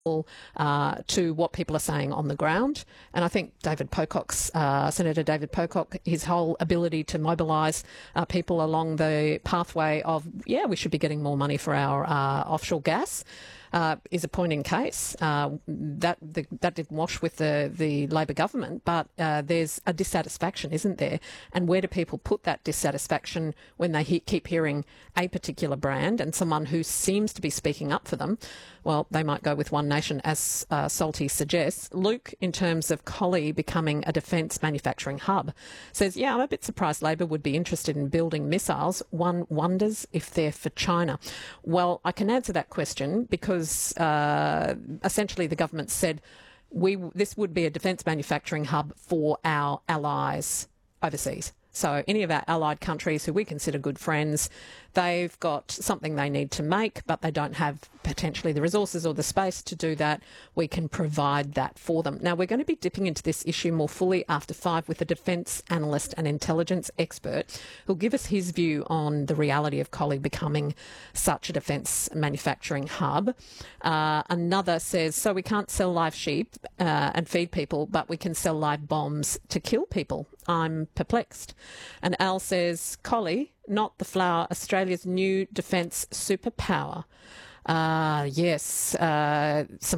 to what people are saying on the ground. And I think Senator David Pocock, his whole ability to mobilise people along the pathway of, we should be getting more money for our offshore gas, is a point in case. That didn't wash with the Labor government, but there's a dissatisfaction, isn't there? And where do people put that dissatisfaction when they keep hearing a particular brand and someone who seems to be speaking up for them? Well, they might go with One Nation, as Salty suggests. Luke, in terms of Collie becoming a defence manufacturing hub, says, I'm a bit surprised Labor would be interested in building missiles. One wonders if they're for China. Well, I can answer that question because essentially the government said this would be a defence manufacturing hub for our allies overseas. So any of our allied countries who we consider good friends, they've got something they need to make, but they don't have potentially the resources or the space to do that. We can provide that for them. Now, we're going to be dipping into this issue more fully after 5 with a defence analyst and intelligence expert who'll give us his view on the reality of Collie becoming such a defence manufacturing hub. Another says, so we can't sell live sheep and feed people, but we can sell live bombs to kill people. I'm perplexed. And Al says, Collie, not the flower, Australia's new defence superpower. Yes, some